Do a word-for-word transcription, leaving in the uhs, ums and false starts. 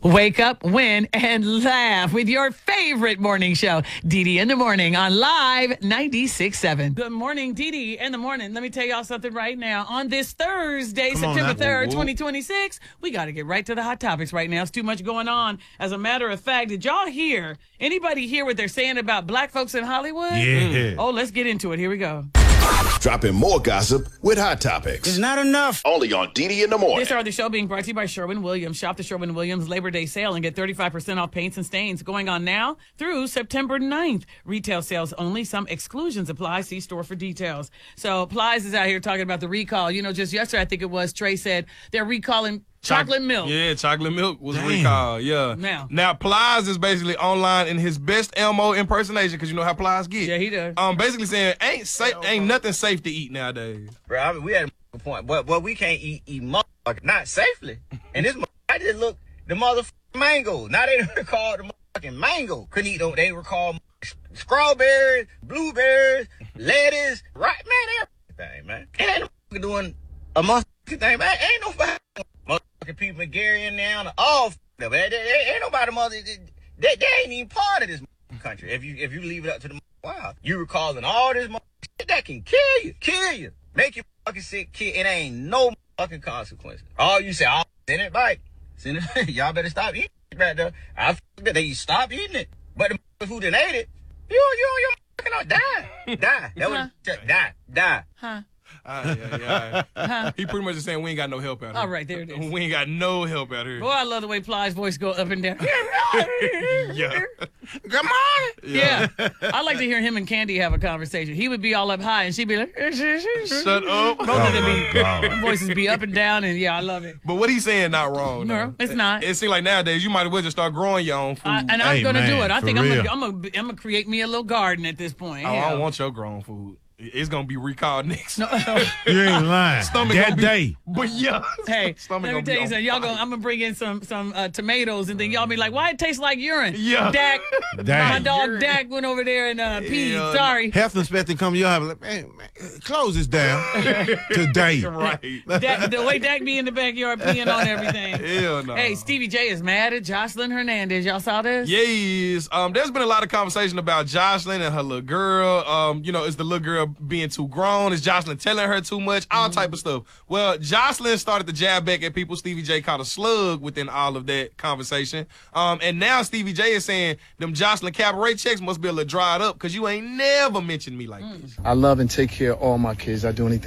Wake up, win, and laugh with your favorite morning show, Dee Dee in the Morning on Live ninety-six point seven. Good morning, Dee Dee in the Morning. Let me tell y'all something right now. On this Thursday, Come September third, Whoa, whoa. twenty twenty-six, we got to get right to the hot topics right now. It's too much going on. As a matter of fact, did y'all hear, anybody hear what they're saying about black folks in Hollywood? Yeah. Oh, let's get into it. Here we go. Dropping more gossip with Hot Topics. It's not enough. Only on Dee Dee in the Morning. This hour of the show being brought to you by Sherwin-Williams. Shop the Sherwin-Williams Labor Day sale and get thirty-five percent off paints and stains going on now through September ninth. Retail sales only. Some exclusions apply. See store for details. So Plies is out here talking about the recall. You know, just yesterday, I think it was, Trey said they're recalling chocolate milk. Yeah, chocolate milk was Damn. recalled. Yeah. Now. now, Plies is basically online in his best Elmo impersonation because you know how Plies get. Yeah, he does. Um, basically saying ain't safe, ain't nothing safe to eat nowadays. Bro, I mean, we had a point, but but we can't eat eat motherfucker not safely. And this motherfucker, I just look the motherfucking mango. Now they recall the motherfucking mango. Couldn't eat those. They recall strawberries, blueberries, lettuce, right? Man, everything, man. It ain't no doing a motherfucking thing, man. Ain't nobody motherfucking people in Gary and now all f***ing up. They, they, they, ain't nobody mother. They, they ain't even part of this country. If you if you leave it up to the wow, you recalling all this shit that can kill you, kill you, make you fucking sick, kill. It ain't no fucking consequences. All you say, oh, send it back, send it. Y'all better stop eating it right there. I f***ed it. They stop eating it, but the who done ate it, you you you fucking not die, die. That was die, die. Huh? Ah, yeah, yeah. Huh? He pretty much is saying we ain't got no help out here. All right, there it is. We ain't got no help out here. Boy, I love the way Plies' voice go up and down. Yeah. Come on. Yeah. I like to hear him and Candy have a conversation. He would be all up high, and she'd be like, Shut up. both of them be, voices be up and down, and yeah, I love it. But what he's saying not wrong. No, though. it's not. It, it seems like nowadays you might as well just start growing your own food. I, and I'm Hey, going to do man, it. I for think I'm real. going I'm to I'm gonna create me a little garden at this point. oh, I Hell. don't want your grown food. It's gonna be recalled next. No. You ain't lying. Stomach that gonna be- day. But yeah. Hey, Stomach let me gonna tell be you on something. Y'all fire. gonna, I'm gonna bring in some some uh, tomatoes, and then y'all be like, "Why it tastes like urine?" Yeah. Dak, Dang. my dog Urine. Dak went over there and uh, peed. Yeah. Sorry, Health inspector come to your house like, man, man, close this down today. Right. Dak, the way Dak be in the backyard peeing on everything. Hell no. Hey, Stevie J is mad at Jocelyn Hernandez. Y'all saw this? Yes. Um, there's been a lot of conversation about Jocelyn and her little girl. Um, you know, is the little girl being too grown? Is Jocelyn telling her too much? All type of stuff. Well, Jocelyn started to jab back at people Stevie J caught a slug within all of that conversation. Um, and now Stevie J is saying them Jocelyn cabaret checks must be a little dried up because you ain't never mentioned me like this. I love and take care of all my kids. I do anything